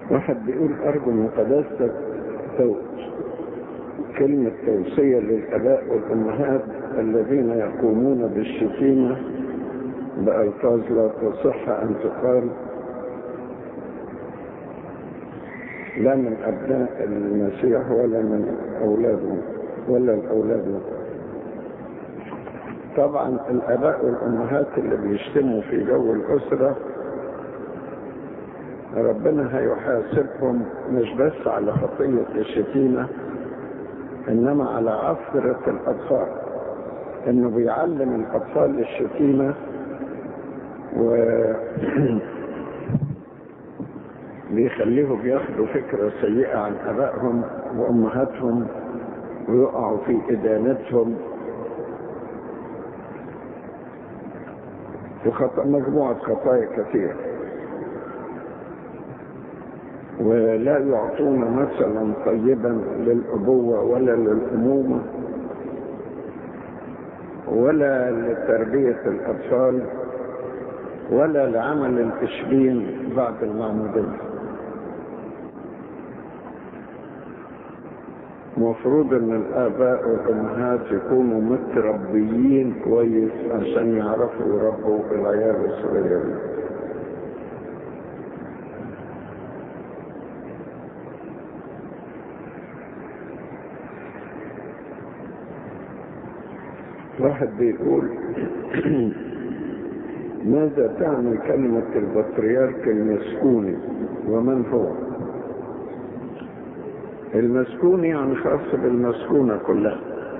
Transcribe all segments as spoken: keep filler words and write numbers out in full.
واحد بيقول أرجو من قداستك كلمة توصية للآباء والأمهات الذين يقومون بالشتيمة بألفاظ لا تصح أن تقال لا من أبناء المسيح ولا من أولاده ولا الأولاد. طبعا الآباء والأمهات اللي بيشتموا في جو الأسرة ربنا هيحاسبهم مش بس على خطية الشتيمة إنما على عثرة الأطفال، إنه بيعلم الأطفال الشتيمة و بيخليهم ياخدوا فكرة سيئة عن أبائهم وأمهاتهم ويقعوا في إدانتهم وخطأ مجموعة خطايا كثيرة، ولا يعطون مثلا طيبا للأبوة ولا للأمومة ولا لتربية الأطفال ولا لعمل التشبين بعد المعمودية. مفروض ان الآباء والأمهات يكونوا متربيين كويس عشان يعرفوا يربوا العيال الصغيرين. واحد بيقول ماذا تعني كلمة البطريرك المسكوني ومن هو؟ المسكوني يعني خاص بالمسكونة كلها،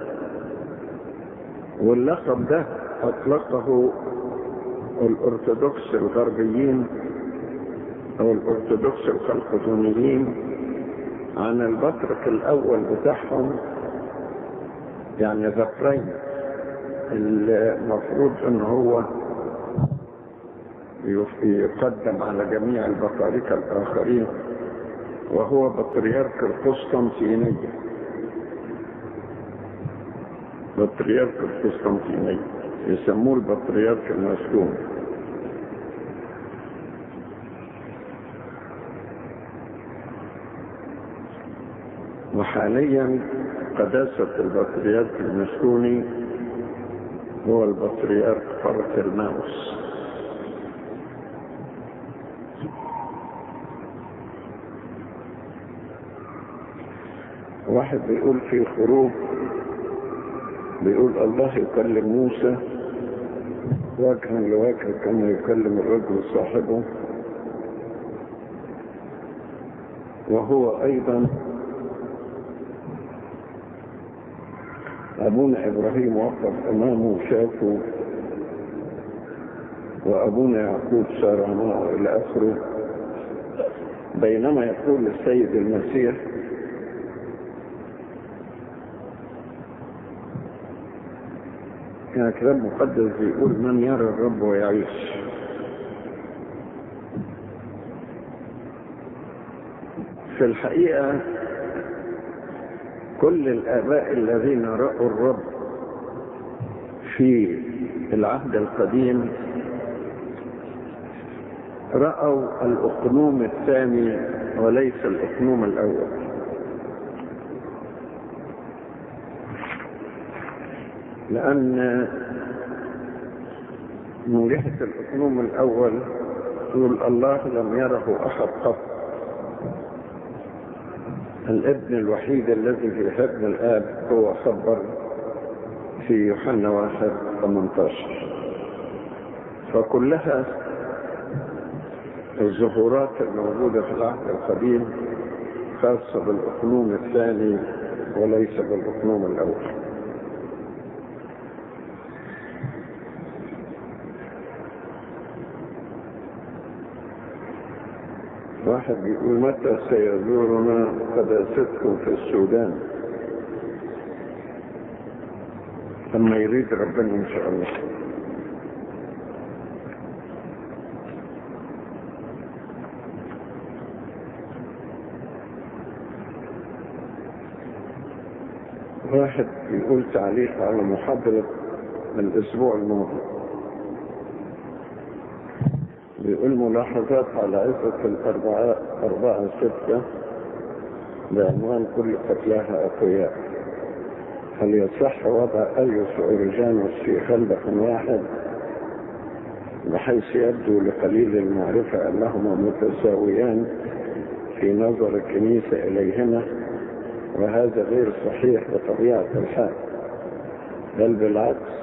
واللقب ده أطلقه الأرثوذكس الغربيين أو الأرثوذكس الخلقدونيين عن البطرك الأول بتاعهم، يعني ذكرين المفروض ان هو يقدم على جميع البطاركة الآخرين، وهو بطريرك القسطنطينية. بطريرك القسطنطينية يسموه البطريرك المسكون. وحاليا قداسة البطريرك المسكوني هو البطريرك بارثلماوس. واحد بيقول في خروج بيقول الله يكلم موسى وجها لوجه كما يكلم الرجل صاحبه، وهو ايضا ابونا ابراهيم وقف امامه شافه، وابونا يعقوب سار معه الى اخره. بينما يقول السيد المسيح كان كتاب مقدس بيقول من يرى الرب ويعيش. في الحقيقة كل الآباء الذين رأوا الرب في العهد القديم رأوا الأقنوم الثاني وليس الأقنوم الأول، لأن من جهة الأقنوم الأول يقول الله لم يره أحد قط، الابن الوحيد الذي في حضن الآب هو خبر في يوحنا واحد ثمانية عشر. فكلها الظهورات الموجودة في العهد القديم خاصة بالأقنوم الثاني وليس بالأقنوم الأول. واحد بيقول متى سيزورنا قداستكم في السودان؟ لما يريد ربنا ان شاء الله. واحد يقول تعليق على محاضرة الاسبوع الماضي، بيقول ملاحظات على عزة الأربعة أربعة ستة بعنوان كل قتلاها أقوياء. هل يصح وضع أيوس وأوريجانوس في خندق واحد بحيث يبدو لقليل المعرفة أنهما متساويان في نظر الكنيسة إليهما، وهذا غير صحيح بطبيعة الحال، بل بالعكس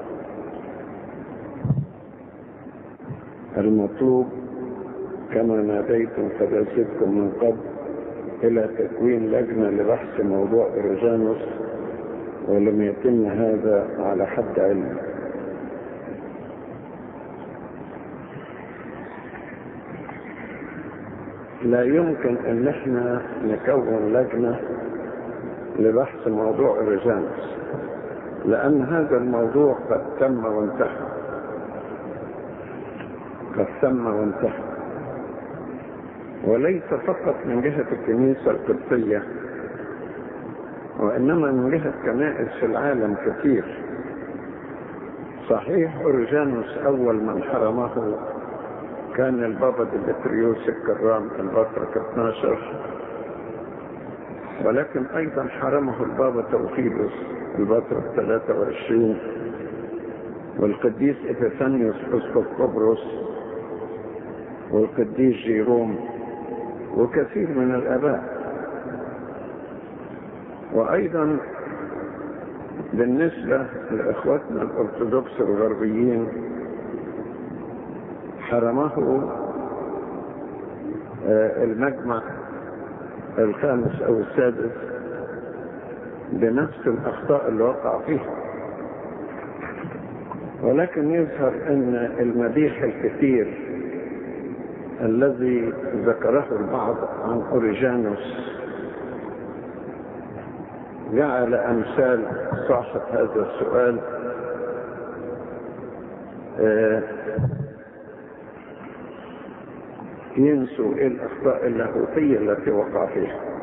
المطلوب كما ناديتم قداستكم من قبل إلى تكوين لجنة لبحث موضوع أوريجانوس، ولم يتم هذا على حد علم. لا يمكن ان احنا نكون لجنة لبحث موضوع أوريجانوس، لان هذا الموضوع قد تم وانتهى قد تم وانتهى وليس فقط من جهة الكنيسة القبطية، وإنما من جهة كنائس في العالم كثير. صحيح أوريجانوس أول من حرمه كان البابا ديمتريوس الكرام البطرك اثني عشر، ولكن أيضا حرمه البابا توفيلوس البطرك ثلاثة وعشرين، والقديس إبيفانيوس أسقف قبرص، والقديس جيروم، وكثير من الآباء. وأيضا بالنسبة لإخوتنا الأرثوذكس الغربيين حرمه المجمع الخامس أو السادس بنفس الأخطاء اللي وقع فيها. ولكن يظهر أن المديح الكثير الذي ذكره البعض عن أوريجانوس جعل أمثال صاحب هذا السؤال ينسوا الأخطاء اللاهوتية التي وقع فيها.